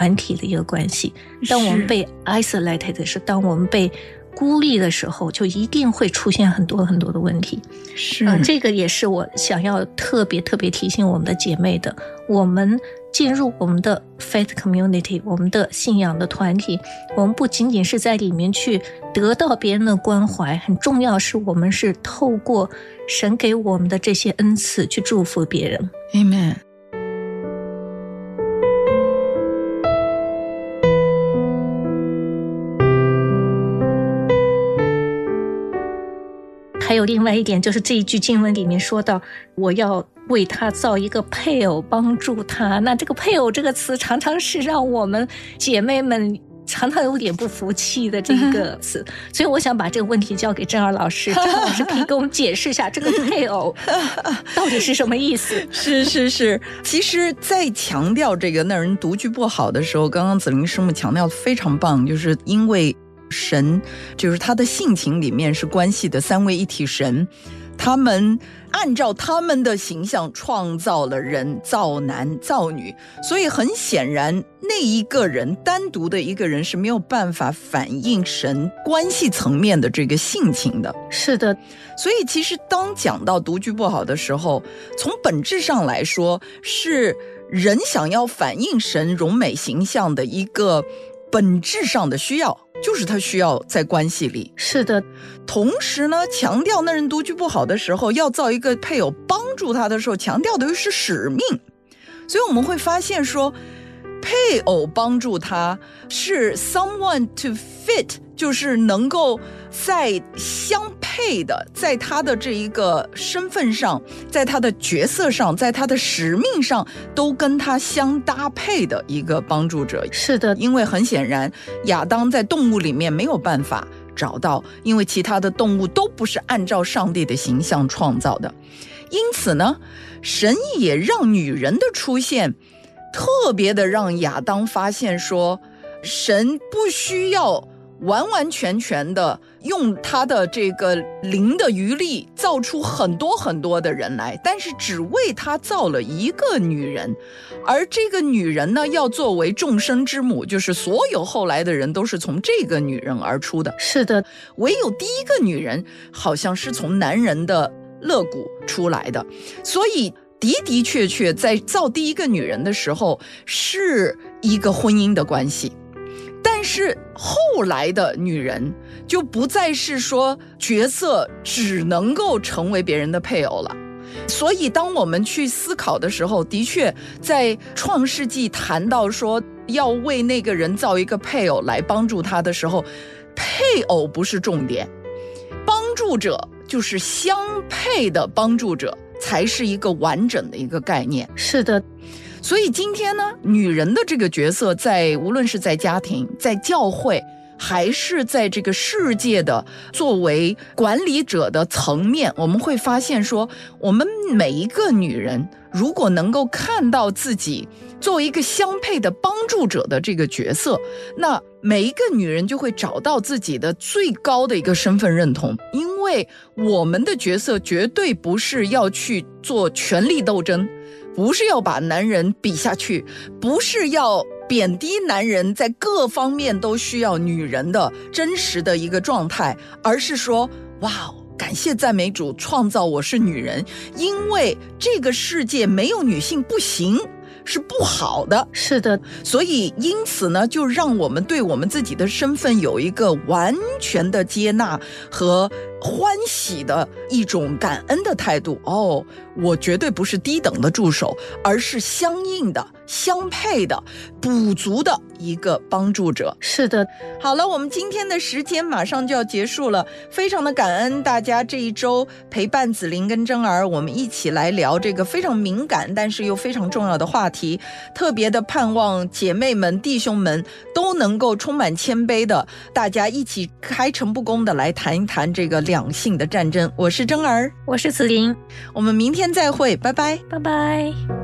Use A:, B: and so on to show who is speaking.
A: 团体的一个关系。当我们被 isolated 的时候，当我们被孤立的时候，就一定会出现很多很多的问题。
B: 是，
A: 这个也是我想要特别提醒我们的姐妹的。我们进入我们的 faith community， 我们的信仰的团体，我们不仅仅是在里面去得到别人的关怀，很重要是我们是透过神给我们的这些恩赐去祝福别人。
B: Amen。
A: 还有另外一点，就是这一句经文里面说到，我要为他造一个配偶帮助他。那这个配偶这个词常常是让我们姐妹们常常有点不服气的这个词，所以我想把这个问题交给郑儿老师，郑儿老师可以给我们解释一下这个配偶到底是什么意思。
B: 是，其实在强调这个那人独居不好的时候，刚刚子玲师母强调非常棒，就是因为神就是他的性情里面是关系的三位一体神，他们按照他们的形象创造了人，造男造女，所以很显然那一个人单独的一个人是没有办法反映神关系层面的这个性情的。
A: 是的，
B: 所以其实当讲到独居不好的时候，从本质上来说是人想要反映神荣美形象的一个本质上的需要，就是他需要在关系里。
A: 是的，
B: 同时呢，强调那人独居不好的时候，要造一个配偶帮助他的时候，强调的是使命。所以我们会发现说，配偶帮助他是 someone to fit， 就是能够在相配的，在他的这一个身份上，在他的角色上，在他的使命上都跟他相搭配的一个帮助者。
A: 是的，
B: 因为很显然亚当在动物里面没有办法找到，因为其他的动物都不是按照上帝的形象创造的。因此呢，神也让女人的出现特别的让亚当发现说，神不需要完完全全的用他的这个灵的余力造出很多很多的人来，但是只为他造了一个女人，而这个女人呢，要作为众生之母，就是所有后来的人都是从这个女人而出的。
A: 是的，
B: 唯有第一个女人好像是从男人的肋骨出来的，所以的确在造第一个女人的时候是一个婚姻的关系。但是后来的女人就不再是说角色只能够成为别人的配偶了。所以当我们去思考的时候，的确在创世纪谈到说要为那个人造一个配偶来帮助他的时候，配偶不是重点，帮助者就是相配的帮助者才是一个完整的一个概念。
A: 是的，
B: 所以今天呢，女人的这个角色在无论是在家庭，在教会，还是在这个世界的作为管理者的层面，我们会发现说，我们每一个女人如果能够看到自己作为一个相配的帮助者的这个角色，那每一个女人就会找到自己的最高的一个身份认同。因为我们的角色绝对不是要去做权力斗争，不是要把男人比下去，不是要贬低男人在各方面都需要女人的真实的一个状态，而是说，哇，感谢赞美主创造我是女人，因为这个世界没有女性不行，是不好的。
A: 是的，
B: 所以因此呢，就让我们对我们自己的身份有一个完全的接纳和欢喜的一种感恩的态度。哦，我绝对不是低等的助手，而是相应的、相配的、补足的一个帮助者。
A: 是的。
B: 好了，我们今天的时间马上就要结束了，非常的感恩大家这一周陪伴子玲跟珍儿，我们一起来聊这个非常敏感但是又非常重要的话题。特别的盼望姐妹们弟兄们都能够充满谦卑的，大家一起开诚布公的来谈一谈这个两性的战争。我是珍儿，
A: 我是子玲，
B: 我们明天再会，拜拜，
A: 拜拜。